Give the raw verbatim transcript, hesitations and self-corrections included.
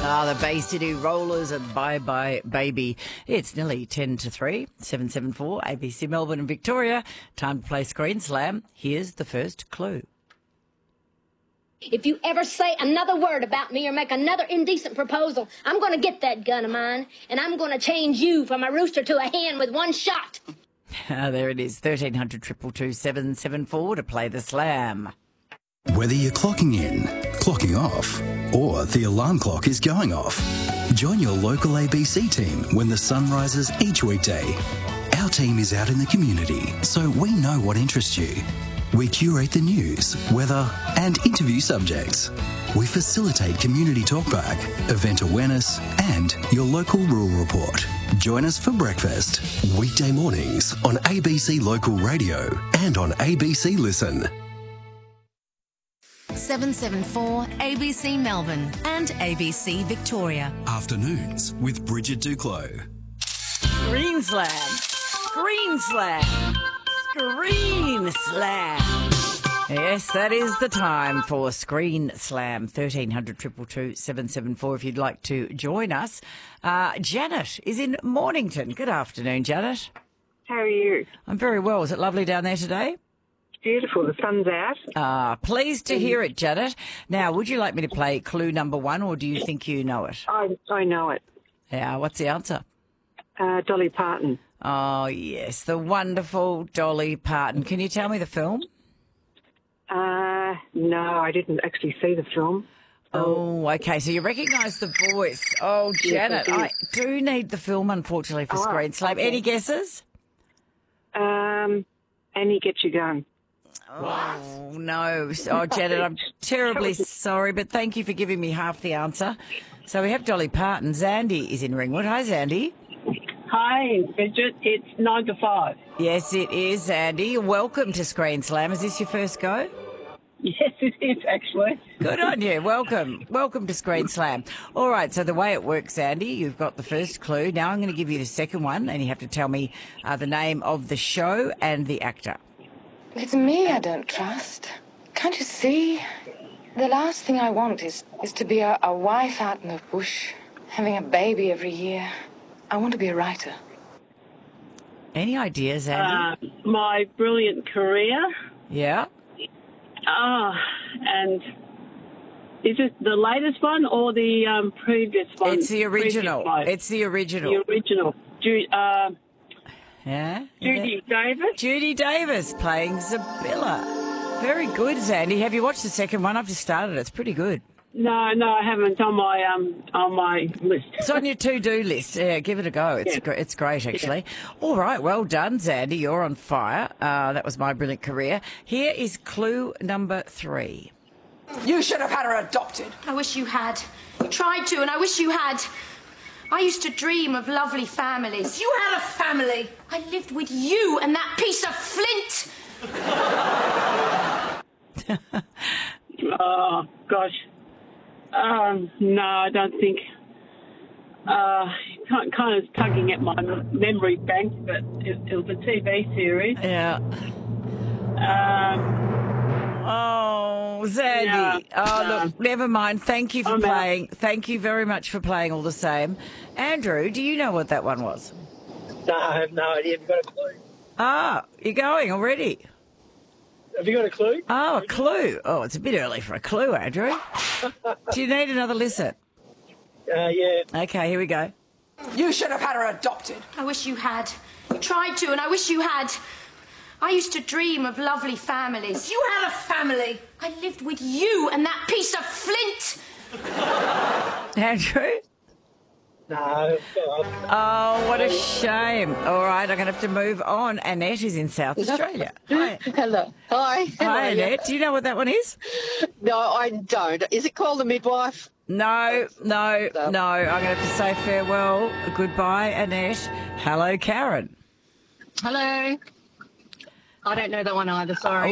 Ah, the Bay City Rollers and Bye Bye Baby. It's nearly ten to three, seven seven four, A B C Melbourne and Victoria. Time to play Screen Slam. Here's the first clue. If you ever say another word about me or make another indecent proposal, I'm going to get that gun of mine, and I'm going to change you from a rooster to a hen with one shot. Ah, there it is, thirteen hundred, two two two, seven seven four to play the slam. Whether you're clocking in, clocking off, or the alarm clock is going off, join your local A B C team when the sun rises each weekday. Our team is out in the community, so we know what interests you. We curate the news, weather, and interview subjects. We facilitate community talkback, event awareness, and your local rural report. Join us for breakfast, weekday mornings on A B C Local Radio and on A B C Listen. seven seven four A B C Melbourne and A B C Victoria. Afternoons with Bridget Duclos. Screen Slam. Screen Slam. Screen Slam. Yes, that is the time for Screen Slam. thirteen hundred, two two two, seven seven four if you'd like to join us. Uh, Janet is in Mornington. Good afternoon, Janet. How are you? I'm very well. Is it lovely down there today? Beautiful. The sun's out. Ah, pleased to hear it, Janet. Now, would you like me to play clue number one, or do you think you know it? I I know it. Yeah, what's the answer? Uh, Dolly Parton. Oh, yes, the wonderful Dolly Parton. Can you tell me the film? Uh, no, I didn't actually see the film. Oh, okay, so you recognise the voice. Oh, Janet, Yes, I I do need the film, unfortunately, for Oh, Screen Slam. okay. Any guesses? Um, Annie, get your gun. Oh, no. Oh, Janet, I'm terribly sorry, but thank you for giving me half the answer. So we have Dolly Parton. Zandy is in Ringwood. Hi, Zandy. Hi, Bridget. It's nine to five. Yes, it is, Zandy. Welcome to Screen Slam. Is this your first go? Yes, it is actually. Good on you. Welcome. Welcome to Screen Slam. All right, so the way it works, Andy, you've got the first clue. Now I'm going to give you the second one, and you have to tell me uh, the name of the show and the actor. It's me I don't trust. Can't you see? The last thing I want is, is to be a, a wife out in the bush, having a baby every year. I want to be a writer. Any ideas, Andy? Uh, my brilliant career. yeah? Ah, and is it the latest one or the um, previous one? It's the original. Previous one? It's the original. the original. Ju- uh, Yeah? Judy Davis. Judy Davis playing Zabilla. Very good, Zandy. Have you watched the second one? I've just started. It's pretty good. No, no, I haven't on my um on my list. It's on your to-do list. Yeah, give it a go. It's Yeah. gr- it's great, actually. All right, well done, Zandy. You're on fire. Uh, that was my brilliant career. Here is clue number three. You should have had her adopted. I wish you had. You tried to, and I wish you had. I used to dream of lovely families. You had a family. I lived with you and that piece of flint. Oh gosh. Um, no, I don't think. Uh, kind kind of tugging at my memory bank, but it, it was a T V series. Yeah. Um, Oh, Zandy. Yeah, oh, no. look, never mind. Thank you for I'm out. playing. Thank you very much for playing all the same. Andrew, do you know what that one was? No, I have no idea. Have you got a clue? Ah, you're going already. Have you got a clue? Oh, a clue. Oh, it's a bit early for a clue, Andrew. Do you need another listen? Uh, yeah. Okay, here we go. You should have had her adopted. I wish you had. You tried to, and I wish you had. I used to dream of lovely families. You had a family. I lived with you and that piece of flint. Andrew? No. God. Oh, what a shame. All right, I'm going to have to move on. Annette is in South Australia. Hi. Hello. Hi. How Hi, are you? Annette. Do you know what that one is? No, I don't. Is it called The Midwife? No, no, No. no. I'm going to have to say farewell. Goodbye, Annette. Hello, Karen. Hello. I don't know that one either, sorry.